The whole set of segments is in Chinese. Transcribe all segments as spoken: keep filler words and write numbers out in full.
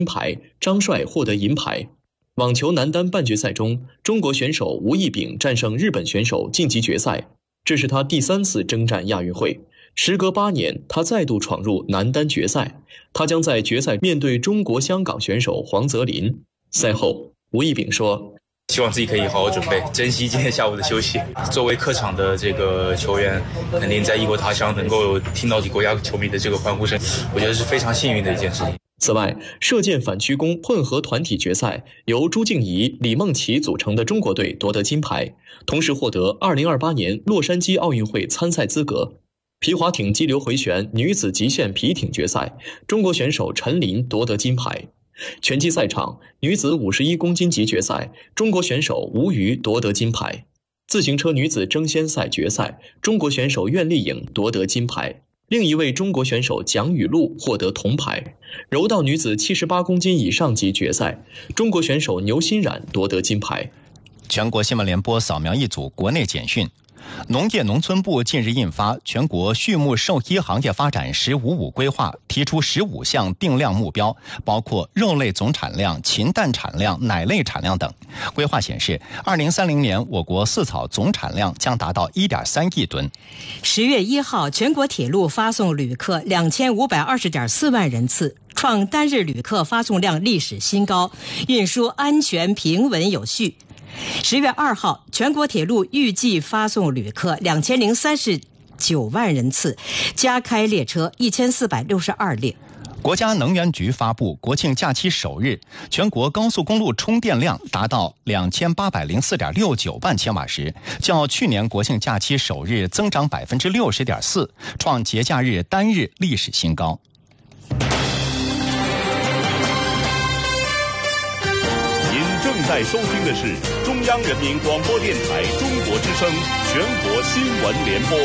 金牌，张帅获得银牌。网球男单半决赛中，中国选手吴亦丙战胜日本选手晋级决赛，这是他第三次征战亚运会。时隔八年，他再度闯入男单决赛，他将在决赛面对中国香港选手黄泽林。赛后，吴亦丙说：“ 希望自己可以好好准备，珍惜今天下午的休息。作为客场的这个球员，肯定在异国他乡能够听到国家球迷的这个欢呼声，我觉得是非常幸运的一件事情。” 此外，射箭反曲弓混合团体决赛由朱静怡、李梦琪组成的中国队夺得金牌，同时获得二零二八年洛杉矶奥运会参赛资格。皮划艇激流回旋女子极限皮艇决赛，中国选手陈琳夺得金牌。拳击赛场女子五十一公斤级决赛，中国选手吴瑜夺得金牌。自行车女子争先赛决赛，中国选手苑丽颖夺得金牌。另一位中国选手蒋雨露获得铜牌。柔道女子七十八公斤以上级决赛，中国选手牛欣冉夺得金牌。 全国新闻联播扫描一组国内简讯。农业农村部近日印发《全国畜牧兽医行业发展“十五五”规划》，提出十五项定量目标，包括肉类总产量、禽蛋产量、奶类产量等。规划显示，二零三零年我国饲草总产量将达到 一点三亿吨。 十月一号，全国铁路发送旅客两千五百二十点四万人次，创单日旅客发送量历史新高，运输安全平稳有序。十月二号，全国铁路预计发送旅客两千零三十九万人次，加开列车一千四百六十二列。 国家能源局发布，国庆假期首日，全国高速公路充电量达到两千八百零四点六九万千瓦时，较去年国庆假期首日增长百分之六十点四，创节假日单日历史新高。 正在收听的是中央人民广播电台中国之声全国新闻联播。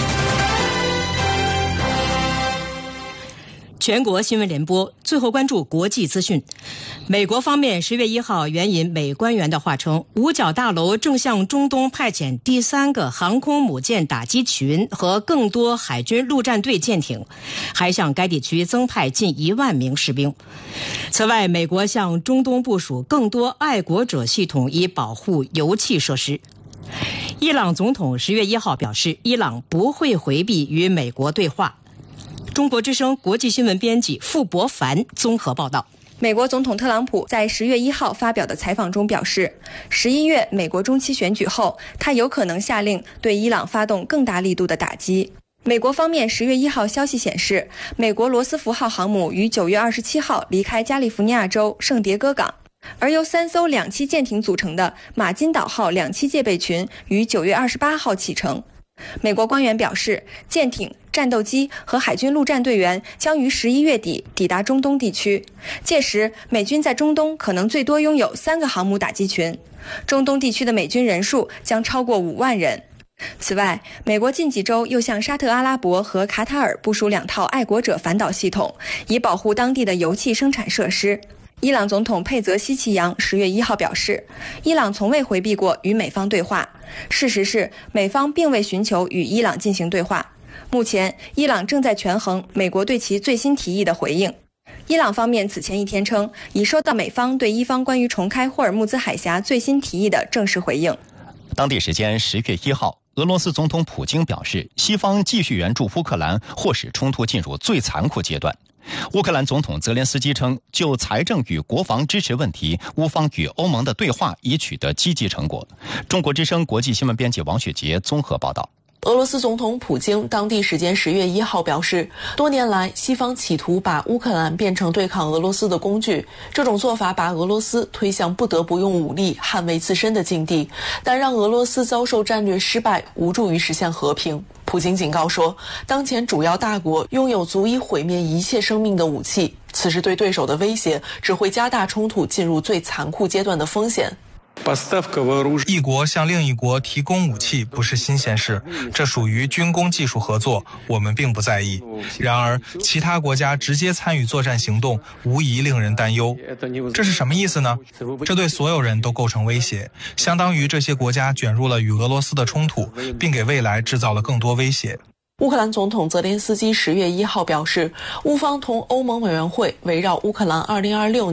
全国新闻联播，最后关注国际资讯。美国方面十月一号援引美官员的话称，五角大楼正向中东派遣第三个航空母舰打击群和更多海军陆战队舰艇，还向该地区增派近一万名士兵。此外，美国向中东部署更多爱国者系统，以保护油气设施。伊朗总统十月一号表示，伊朗不会回避与美国对话。中国之声国际新闻编辑傅博凡综合报道。 美国总统特朗普在十月一号发表的采访中表示，十一月美国中期选举后，他有可能下令对伊朗发动更大力度的打击。美国方面十月一号消息显示，美国罗斯福号航母于九月二十七号离开加利福尼亚州圣迭戈港，而由三艘两栖舰艇组成的马金岛号两栖戒备群于九月二十八号启程。美国官员表示，舰艇、战斗机和海军陆战队员将于十一月底抵达中东地区，届时美军在中东可能最多拥有三个航母打击群，中东地区的美军人数将超过五万人。此外，美国近几周又向沙特阿拉伯和卡塔尔部署两套爱国者反导系统，以保护当地的油气生产设施。伊朗总统佩泽西奇扬十月一号表示，伊朗从未回避过与美方对话。事实是，美方并未寻求与伊朗进行对话。目前，伊朗正在权衡美国对其最新提议的回应。伊朗方面此前一天称，已收到美方对伊方关于重开霍尔木兹海峡最新提议的正式回应。 当地时间十月一号，俄罗斯总统普京表示，西方继续援助乌克兰，或使冲突进入最残酷阶段。乌克兰总统泽连斯基称，就财政与国防支持问题，乌方与欧盟的对话已取得积极成果。中国之声国际新闻编辑王雪杰综合报道。 俄罗斯总统普京当地时间十月一号表示，多年来西方企图把乌克兰变成对抗俄罗斯的工具，这种做法把俄罗斯推向不得不用武力捍卫自身的境地，但让俄罗斯遭受战略失败，无助于实现和平。普京警告说，当前主要大国拥有足以毁灭一切生命的武器，此时对对手的威胁只会加大冲突进入最残酷阶段的风险。 一国向另一国提供武器不是新鲜事，这属于军工技术合作，我们并不在意。然而，其他国家直接参与作战行动，无疑令人担忧。这是什么意思呢？这对所有人都构成威胁，相当于这些国家卷入了与俄罗斯的冲突，并给未来制造了更多威胁。 乌克兰总统泽连斯基十月一号表示，乌方同欧盟委员会围绕乌克兰二零二六年